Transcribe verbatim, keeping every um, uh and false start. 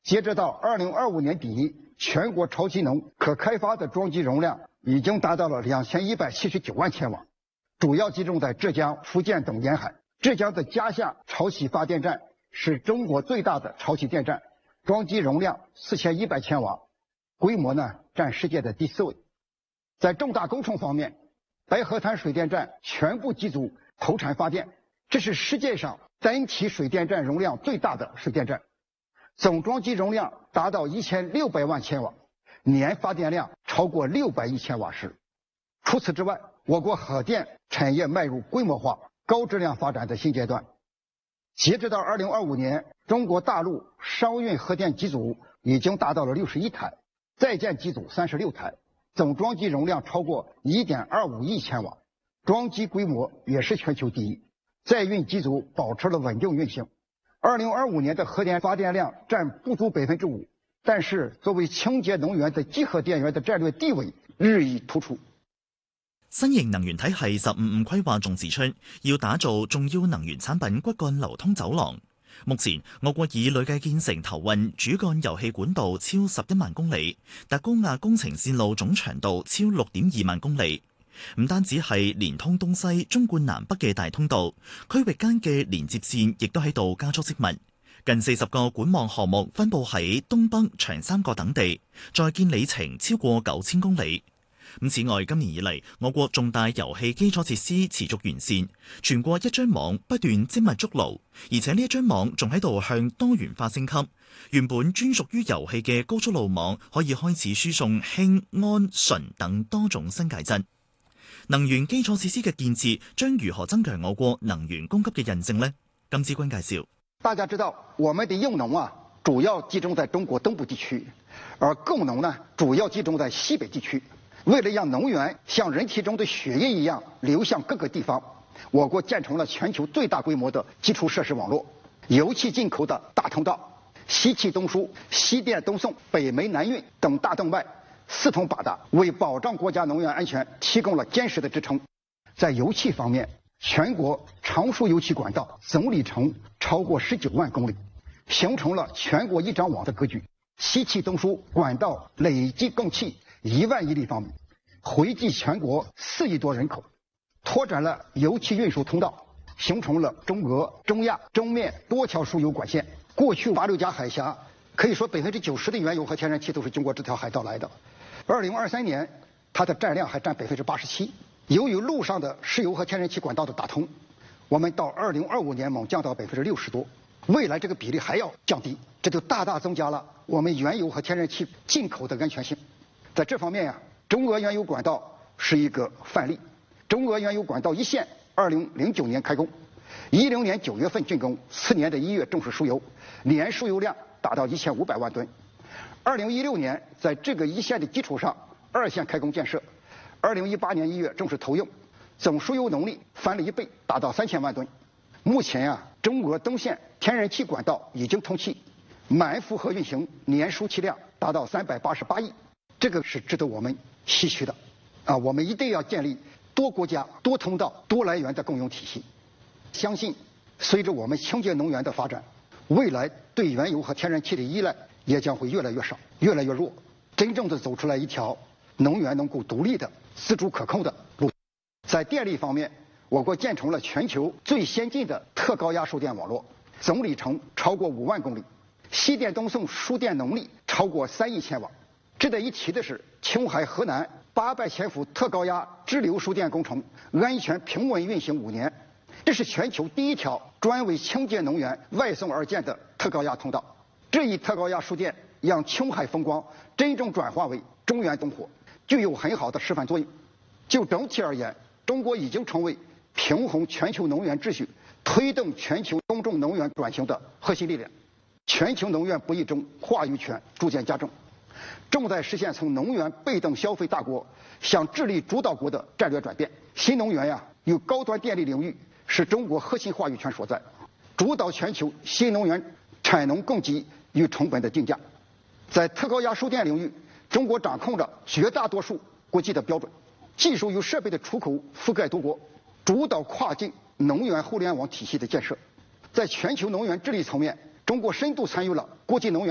截止到二零二五年底，全国潮气能可开发的装机容量已经达到了两千一百七十九万千瓦，主要集中在浙江、福建等沿海。浙江的嘉夏潮起发电站是中国最大的潮起电站，装机容量四千一百千瓦，规模呢占世界的第四位。在重大工程方面，白河滩水电站全部机组投产发电，这是世界上单体水电站容量最大的水电站，总装机容量达到一千六百万千瓦，年发电量超过六百亿千瓦时。除此之外，我国核电产业迈入规模化、高质量发展的新阶段。截止到二零二五年，中国大陆商运核电机组已经达到了六十一台，在建机组三十六台，总装机容量超过一点二五亿千瓦，装机规模也是全球第一，在运机组保持了稳定运行。二零二五年的核电发電量占不足百分之五，但是作為清潔能源的集合電源的戰略地位日益突出。 新型能源體系十五五規劃仲指出，要打造重要能源產品骨幹流通走廊。目前，我國已累計建成投運主幹油氣管道超十一萬公里，達高壓工程線路總長度超六點二萬公里。唔單止係連通東西、縱貫南北嘅大通道，區域間嘅連接線亦都喺度加速織密。近四十個管網項目分佈喺東北、長三角等地，在建里程超過九千公里。咁此外，今年以嚟，我國重大油氣基礎設施持續完善，全國一張網不斷精密築牢，而且呢一張網仲喺度向多元化升級。原本專屬於油氣嘅高速路網可以開始輸送氫、氨、醇等多種新介質。能源基礎設施嘅建設將如何增強我國能源供給嘅韌性呢？金之君介紹。 大家知道，我們的用能啊，主要集中在中國東部地區，而供能呢，主要集中在西北地區。為了讓能源像人體中的血液一樣流向各個地方，我國建成了全球最大規模的基礎設施網絡，油氣進口的大通道、西氣東輸、西電東送、北煤南運等大動脈四通八達，為保障國家能源安全提供了堅實的支撐。在油氣方面，全國長輸油氣管道總里程超過十九萬公里，形成了全國一張網的格局。西氣東輸管道累計供氣一萬億立方米，惠及全國四億多人口，拓展了油氣運輸通道，形成了中俄、中亞、中緬多條輸油管線。過去馬六甲海峽可以說百分之九十的原油和天然氣都是經過這條海道來的。二零二三年，它的佔量還佔百分之八十七。由於陸上的石油和天然氣管道的打通，我們到二零二五年猛降到百分之六十多，未來這個比例還要降低，這就大大增加了我們原油和天然氣進口的安全性。在這方面呀、啊，中俄原油管道是一個範例。中俄原油管道一線二零零九年開工，一零年九月份竣工，次年的一月正式輸油，年輸油量達到一千五百萬噸。二零一六年在這個一線的基礎上，二線開工建設，二零一八年一月正式投用，總輸油能力翻了一倍，達到三千萬噸。目前呀、啊，中俄東線天然氣管道已經通氣，滿負荷運行，年輸氣量達到三百八十八億。這個是值得我們唏噓的，啊，我們一定要建立多國家、多通道、多來源的供應體系。相信隨着我們清潔能源的發展，未來對原油和天然氣的依賴也將會越來越少、越來越弱，真正的走出來一條能源能夠獨立的、自主可控的路。在電力方面，我國建成了全球最先進的特高壓輸電網絡，總里程超過五萬公里，西電東送輸電能力超過三億千瓦。值得一提的是，青海河南八百千伏特高壓支流輸電工程安全平穩運行五年，這是全球第一條專為清潔能源外送而建的特高壓通道。這一特高壓輸電讓青海風光真正轉化為中原東火，具有很好的示範作用。就整體而言，中國已經成為平衡全球能源秩序、推動全球公眾能源轉型的核心力量。全球能源博弈中話語權逐漸加重，正在實現從能源被動消費大國向智力主導國的戰略轉變。新能源呀，與高端電力領域是中國核心話語權所在，主導全球新能源產能供給與成本的定價。在特高壓輸電領域，中國掌控着絕大多數國際的標準，技術與設備的出口覆蓋多國，主導跨境能源互聯網體系的建設。在全球能源治理層面，中國深度參與了國際能源